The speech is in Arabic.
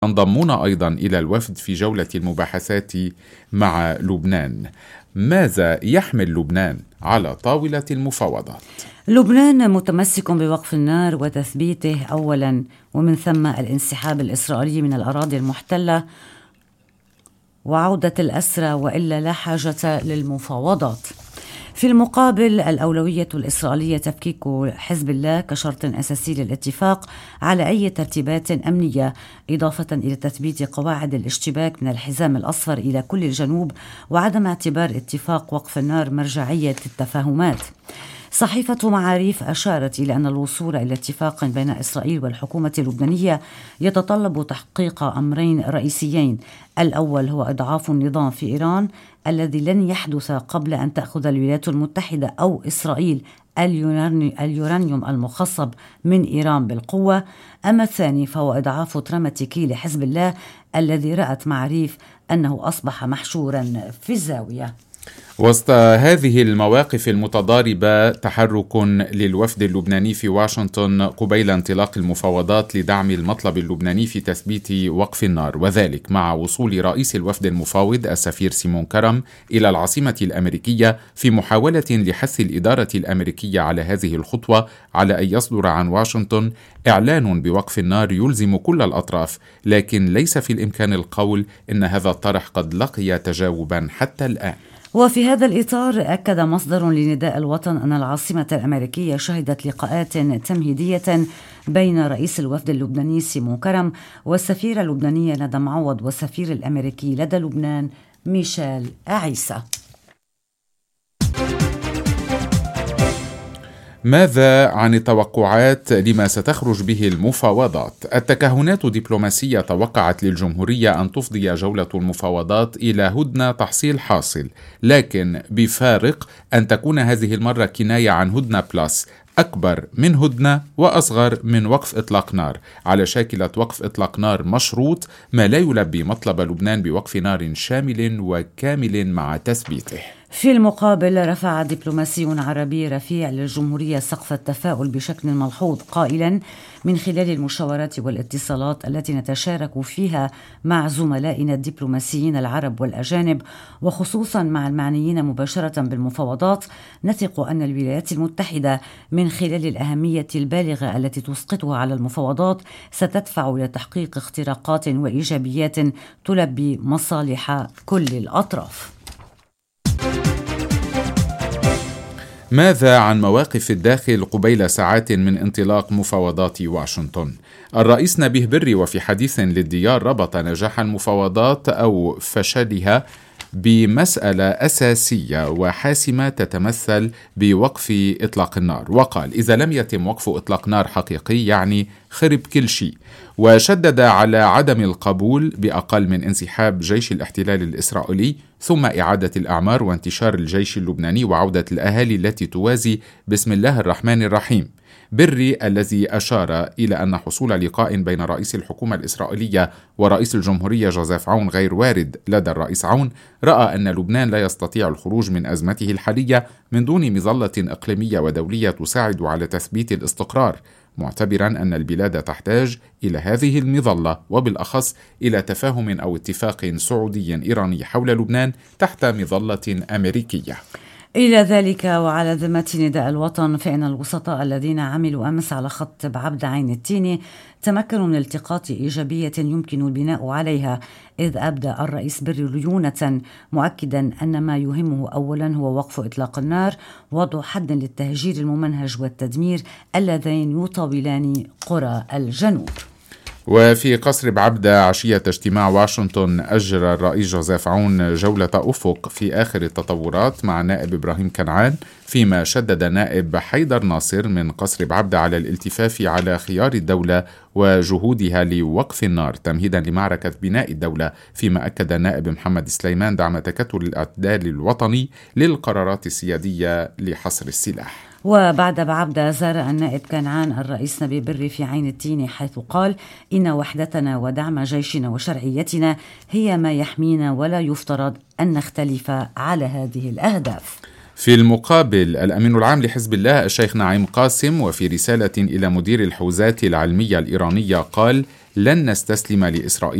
ينضمون أيضا إلى الوفد في جولة المباحثات مع لبنان. ماذا يحمل لبنان على طاولة المفاوضات؟ لبنان متمسك بوقف النار وتثبيته أولا، ومن ثم الانسحاب الإسرائيلي من الأراضي المحتلة وعودة الأسرى، وإلا لا حاجة للمفاوضات. في المقابل الأولوية الإسرائيلية تفكيك حزب الله كشرط أساسي للاتفاق على أي ترتيبات أمنية، إضافة إلى تثبيت قواعد الاشتباك من الحزام الأصفر إلى كل الجنوب، وعدم اعتبار اتفاق وقف النار مرجعية التفاهمات. صحيفة معاريف أشارت إلى أن الوصول إلى اتفاق بين إسرائيل والحكومة اللبنانية يتطلب تحقيق أمرين رئيسيين: الأول هو إضعاف النظام في إيران الذي لن يحدث قبل أن تأخذ الولايات المتحدة أو إسرائيل اليورانيوم المخصب من إيران بالقوة. أما الثاني فهو إضعاف تراماتيكي لحزب الله الذي رأت معاريف أنه أصبح محشورا في الزاوية. وسط هذه المواقف المتضاربة تحرك للوفد اللبناني في واشنطن قبيل انطلاق المفاوضات لدعم المطلب اللبناني في تثبيت وقف النار، وذلك مع وصول رئيس الوفد المفاوض السفير سيمون كرم إلى العاصمة الأمريكية في محاولة لحث الإدارة الأمريكية على هذه الخطوة على أن يصدر عن واشنطن إعلان بوقف النار يلزم كل الأطراف، لكن ليس في الإمكان القول إن هذا الطرح قد لقي تجاوبا حتى الآن. وفي هذا الإطار أكد مصدر لنداء الوطن أن العاصمة الأمريكية شهدت لقاءات تمهيدية بين رئيس الوفد اللبناني سيمون كرم والسفيرة اللبنانية ندى معوض والسفير الأمريكي لدى لبنان ميشيل عيسى. ماذا عن التوقعات لما ستخرج به المفاوضات؟ التكهنات الدبلوماسية توقعت للجمهورية أن تفضي جولة المفاوضات إلى هدنة تحصيل حاصل، لكن بفارق أن تكون هذه المرة كناية عن هدنة بلس، أكبر من هدنة وأصغر من وقف إطلاق نار، على شاكلة وقف إطلاق نار مشروط، ما لا يلبي مطلب لبنان بوقف نار شامل وكامل مع تثبيته. في المقابل رفع دبلوماسي عربي رفيع للجمهورية سقف التفاؤل بشكل ملحوظ، قائلا: من خلال المشاورات والاتصالات التي نتشارك فيها مع زملائنا الدبلوماسيين العرب والأجانب وخصوصا مع المعنيين مباشرة بالمفاوضات، نثق أن الولايات المتحدة من خلال الأهمية البالغة التي تسقطها على المفاوضات ستدفع إلى تحقيق اختراقات وإيجابيات تلبي مصالح كل الأطراف. ماذا عن مواقف الداخل قبيل ساعات من انطلاق مفاوضات واشنطن؟ الرئيس نبيه بري وفي حديث للديار ربط نجاح المفاوضات أو فشلها بمسألة أساسية وحاسمة تتمثل بوقف إطلاق النار، وقال: إذا لم يتم وقف إطلاق نار حقيقي يعني خرب كل شيء، وشدد على عدم القبول بأقل من انسحاب جيش الاحتلال الإسرائيلي ثم إعادة الأعمار وانتشار الجيش اللبناني وعودة الأهالي التي توازي بسم الله الرحمن الرحيم. بري الذي أشار إلى أن حصول لقاء بين رئيس الحكومة الإسرائيلية ورئيس الجمهورية جوزيف عون غير وارد لدى الرئيس عون، رأى أن لبنان لا يستطيع الخروج من أزمته الحالية من دون مظلة إقليمية ودولية تساعد على تثبيت الاستقرار، معتبرا أن البلاد تحتاج إلى هذه المظلة، وبالأخص إلى تفاهم أو اتفاق سعودي إيراني حول لبنان تحت مظلة أمريكية. إلى ذلك وعلى ذمة نداء الوطن، فإن الوسطاء الذين عملوا أمس على خط بعبد عين التيني تمكنوا من التقاط إيجابية يمكن البناء عليها، إذ أبدى الرئيس بري ليونة مؤكدا أن ما يهمه أولا هو وقف إطلاق النار، وضع حد للتهجير الممنهج والتدمير اللذين يطاولان قرى الجنوب. وفي قصر بعبدة عشية اجتماع واشنطن أجرى الرئيس جوزيف عون جولة أفق في آخر التطورات مع نائب إبراهيم كنعان، فيما شدد نائب حيدر ناصر من قصر بعبدة على الالتفاف على خيار الدولة وجهودها لوقف النار تمهيدا لمعركة بناء الدولة، فيما أكد النائب محمد سليمان دعم تكتل الاعتدال الوطني للقرارات السيادية لحصر السلاح. وبعد بعبدة زار النائب كنعان الرئيس نبيه بري في عين التيني، حيث قال: إن وحدتنا ودعم جيشنا وشرعيتنا هي ما يحمينا، ولا يفترض أن نختلف على هذه الأهداف. في المقابل الأمين العام لحزب الله الشيخ نعيم قاسم وفي رسالة إلى مدير الحوزات العلمية الإيرانية قال: لن نستسلم لإسرائيل